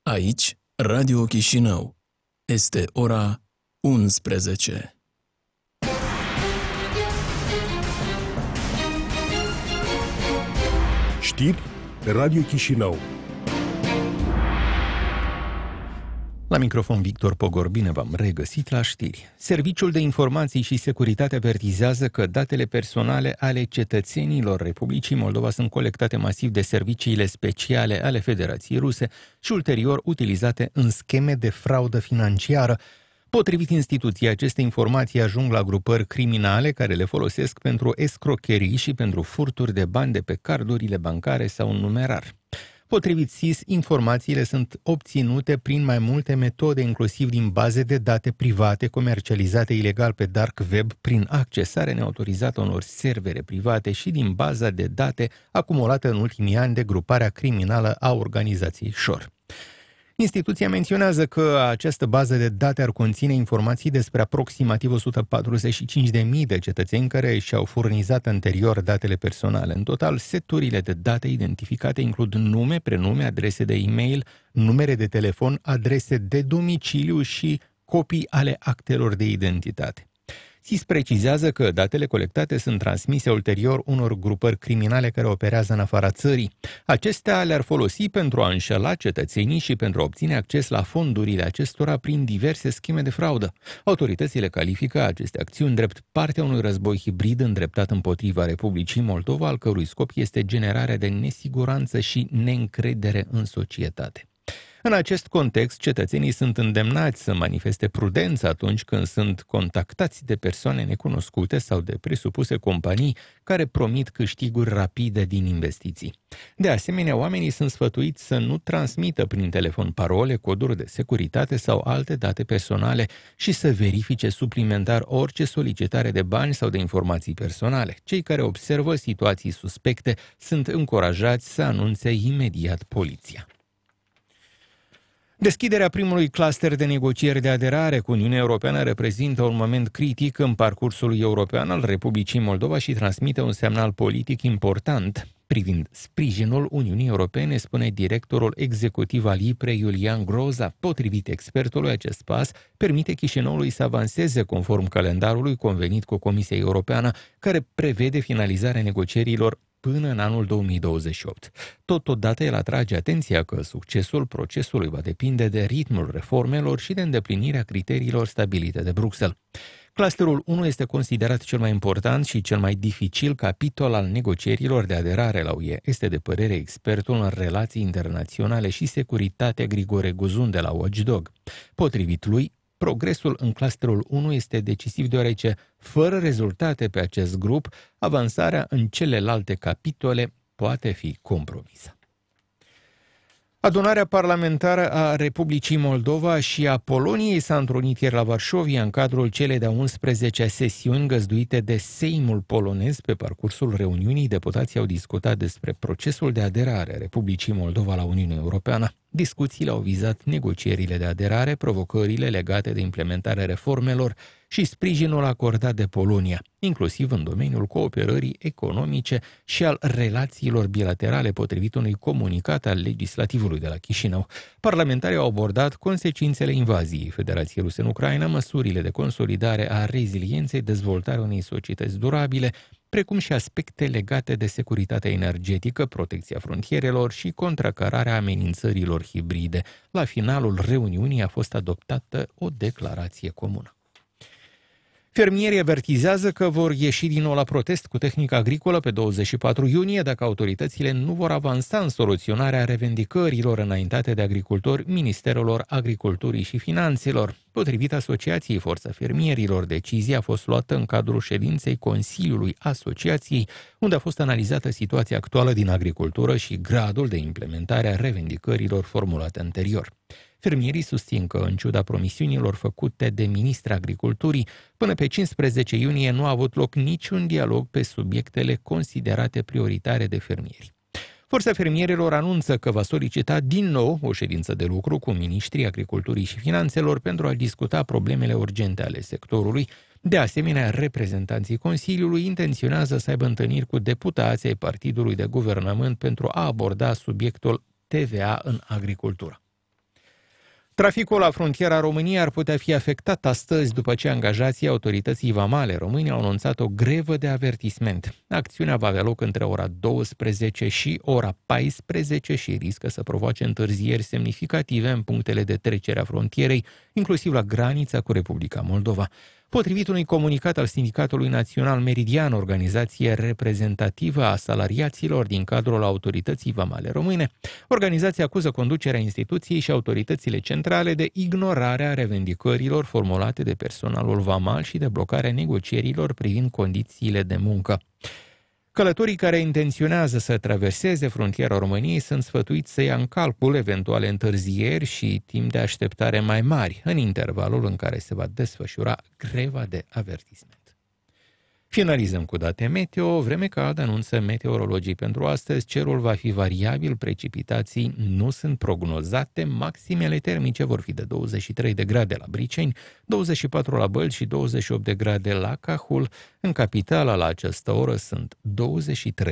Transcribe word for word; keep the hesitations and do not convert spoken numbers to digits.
Aici, Radio Chișinău. Este ora unsprezece. Știri Radio Chișinău. La microfon Victor Pogor, bine v-am regăsit la știri. Serviciul de Informații și Securitate avertizează că datele personale ale cetățenilor Republicii Moldova sunt colectate masiv de serviciile speciale ale Federației Ruse și ulterior utilizate în scheme de fraudă financiară. Potrivit instituției, aceste informații ajung la grupări criminale care le folosesc pentru escrocherii și pentru furturi de bani de pe cardurile bancare sau un numerar. Potrivit S I S, informațiile sunt obținute prin mai multe metode, inclusiv din baze de date private comercializate ilegal pe dark web prin accesare neautorizată unor servere private și din baza de date acumulată în ultimii ani de gruparea criminală a organizației Shore. Instituția menționează că această bază de date ar conține informații despre aproximativ o sută patruzeci și cinci de mii de cetățeni care și-au furnizat anterior datele personale. În total, seturile de date identificate includ nume, prenume, adrese de e-mail, numere de telefon, adrese de domiciliu și copii ale actelor de identitate. S I S precizează că datele colectate sunt transmise ulterior unor grupări criminale care operează în afara țării. Acestea le-ar folosi pentru a înșela cetățenii și pentru a obține acces la fondurile acestora prin diverse scheme de fraudă. Autoritățile califică aceste acțiuni drept partea unui război hibrid îndreptat împotriva Republicii Moldova, al cărui scop este generarea de nesiguranță și neîncredere în societate. În acest context, cetățenii sunt îndemnați să manifeste prudență atunci când sunt contactați de persoane necunoscute sau de presupuse companii care promit câștiguri rapide din investiții. De asemenea, oamenii sunt sfătuiți să nu transmită prin telefon parole, coduri de securitate sau alte date personale și să verifice suplimentar orice solicitare de bani sau de informații personale. Cei care observă situații suspecte sunt încurajați să anunțe imediat poliția. Deschiderea primului cluster de negocieri de aderare cu Uniunea Europeană reprezintă un moment critic în parcursul european al Republicii Moldova și transmite un semnal politic important privind sprijinul Uniunii Europene, spune directorul executiv al I P R E, Iulian Groza. Potrivit expertului, acest pas permite Chișinăului să avanseze conform calendarului convenit cu Comisia Europeană, care prevede finalizarea negocierilor până în anul două mii douăzeci și opt. Totodată, el atrage atenția că succesul procesului va depinde de ritmul reformelor și de îndeplinirea criteriilor stabilite de Bruxelles. Clusterul unu este considerat cel mai important și cel mai dificil capitol al negocierilor de aderare la U E. Este de părere expertul în relații internaționale și securitate Grigore Guzun de la Watchdog. Potrivit lui, progresul în clusterul unu este decisiv deoarece, fără rezultate pe acest grup, avansarea în celelalte capitole poate fi compromisă. Adunarea parlamentară a Republicii Moldova și a Poloniei s-a întrunit ieri la Varșovia în cadrul celei de-a unsprezecea sesiuni găzduite de Seimul polonez. Pe parcursul reuniunii, deputații au discutat despre procesul de aderare a Republicii Moldova la Uniunea Europeană. Discuțiile au vizat negocierile de aderare, provocările legate de implementarea reformelor și sprijinul acordat de Polonia, inclusiv în domeniul cooperării economice și al relațiilor bilaterale, potrivit unui comunicat al legislativului de la Chișinău. Parlamentarii au abordat consecințele invaziei Federației Ruse în Ucraina, măsurile de consolidare a rezilienței, dezvoltarea unei societăți durabile, precum și aspecte legate de securitatea energetică, protecția frontierelor și contracararea amenințărilor hibride. La finalul reuniunii a fost adoptată o declarație comună. Fermierii avertizează că vor ieși din nou la protest cu tehnica agricolă pe douăzeci și patru iunie dacă autoritățile nu vor avansa în soluționarea revendicărilor înaintate de agricultori Ministerelor Agriculturii și Finanțelor. Potrivit Asociației Forța Fermierilor, decizia a fost luată în cadrul ședinței Consiliului Asociației, unde a fost analizată situația actuală din agricultură și gradul de implementare a revendicărilor formulate anterior. Fermierii susțin că, în ciuda promisiunilor făcute de ministra agriculturii, până pe cincisprezece iunie nu a avut loc niciun dialog pe subiectele considerate prioritare de fermieri. Forța Fermierilor anunță că va solicita din nou o ședință de lucru cu ministrii Agriculturii și Finanțelor pentru a discuta problemele urgente ale sectorului. De asemenea, reprezentanții Consiliului intenționează să aibă întâlniri cu deputații ai Partidului de Guvernământ pentru a aborda subiectul T V A în agricultură. Traficul la frontiera României ar putea fi afectat astăzi după ce angajații autorității vamale române au anunțat o grevă de avertisment. Acțiunea va avea loc între ora douăsprezece și ora paisprezece și riscă să provoace întârzieri semnificative în punctele de trecere a frontierei, inclusiv la granița cu Republica Moldova. Potrivit unui comunicat al Sindicatului Național Meridian, organizație reprezentativă a salariaților din cadrul autorității vamale române, organizația acuză conducerea instituției și autoritățile centrale de ignorarea revendicărilor formulate de personalul vamal și de blocarea negocierilor privind condițiile de muncă. Călătorii care intenționează să traverseze frontiera României sunt sfătuiți să ia în calcul eventuale întârzieri și timp de așteptare mai mari în intervalul în care se va desfășura greva de avertisment. Finalizăm cu date meteo. Vreme caldă anunță meteorologii pentru astăzi. Cerul va fi variabil, precipitații nu sunt prognozate. Maximele termice vor fi de douăzeci și trei de grade la Briceni, douăzeci și patru la Bălți și douăzeci și opt de grade la Cahul. În capitala la această oră sunt douăzeci și trei